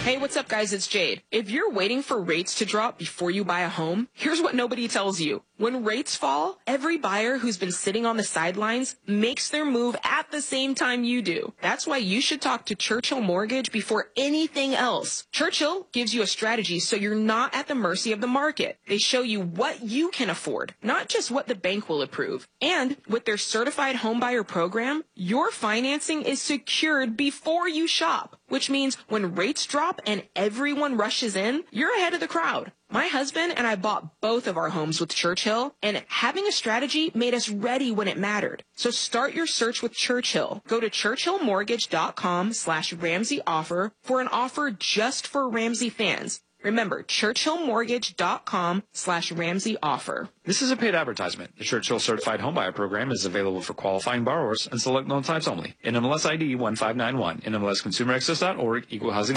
Hey, what's up, guys? It's Jade. If you're waiting for rates to drop before you buy a home, here's what nobody tells you. When rates fall, every buyer who's been sitting on the sidelines makes their move at the same time you do. That's why you should talk to Churchill Mortgage before anything else. Churchill gives you a strategy so you're not at the mercy of the market. They show you what you can afford, not just what the bank will approve. And with their certified homebuyer program, your financing is secured before you shop, which means when rates drop and everyone rushes in, you're ahead of the crowd. My husband and I bought both of our homes with Churchill, and having a strategy made us ready when it mattered. So start your search with Churchill. Go to churchillmortgage.com/Ramsey offer for an offer just for Ramsey fans. Remember, churchillmortgage.com/Ramsey offer. This is a paid advertisement. The Churchill Certified Homebuyer Program is available for qualifying borrowers and select loan types only. NMLS ID 1591. NMLSConsumerAccess.org. Equal housing.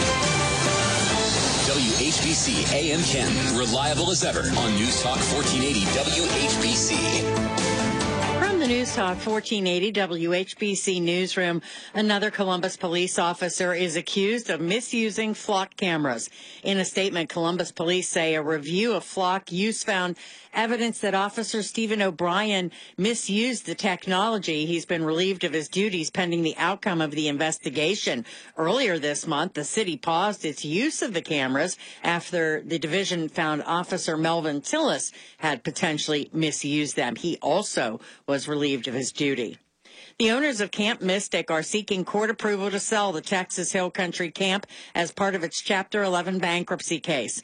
WHBC AM Canton. Reliable as ever on News Talk 1480 WHBC. From the News Talk 1480 WHBC newsroom, another Columbus police officer is accused of misusing flock cameras. In a statement, Columbus police say a review of flock use found evidence that Officer Stephen O'Brien misused the technology. He's been relieved of his duties pending the outcome of the investigation. Earlier this month, the city paused its use of the cameras after the division found Officer Melvin Tillis had potentially misused them. He also was relieved of his duty. The owners of Camp Mystic are seeking court approval to sell the Texas Hill Country Camp as part of its Chapter 11 bankruptcy case.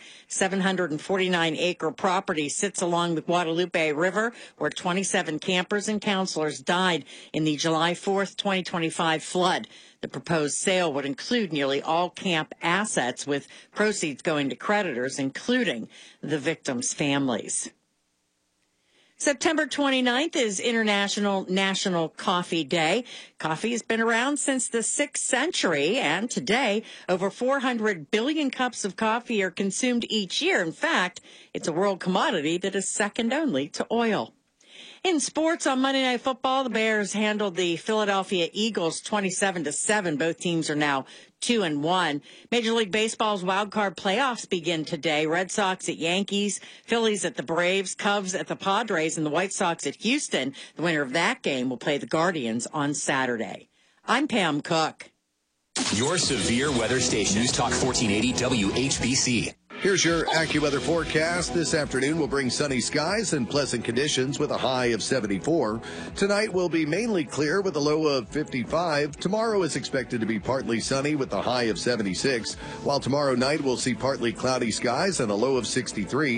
749-acre property sits along the Guadalupe River, where 27 campers and counselors died in the July 4th, 2025 flood. The proposed sale would include nearly all camp assets, with proceeds going to creditors, including the victims' families. September 29th is International National Coffee Day. Coffee has been around since the 6th century, and today, over 400 billion cups of coffee are consumed each year. In fact, it's a world commodity that is second only to oil. In sports, on Monday Night Football, the Bears handled the Philadelphia Eagles 27-7. Both teams are now 2-1. Major League Baseball's wild card playoffs begin today. Red Sox at Yankees, Phillies at the Braves, Cubs at the Padres, and the White Sox at Houston. The winner of that game will play the Guardians on Saturday. I'm Pam Cook. Your severe weather station, News Talk 1480 WHBC. Here's your AccuWeather forecast. This afternoon will bring sunny skies and pleasant conditions with a high of 74. Tonight will be mainly clear with a low of 55. Tomorrow is expected to be partly sunny with a high of 76, while tomorrow night we'll see partly cloudy skies and a low of 63.